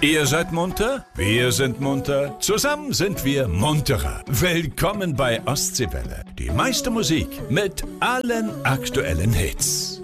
Ihr seid munter? Wir sind munter. Zusammen sind wir munterer. Willkommen bei Ostseewelle. Die meiste Musik mit allen aktuellen Hits.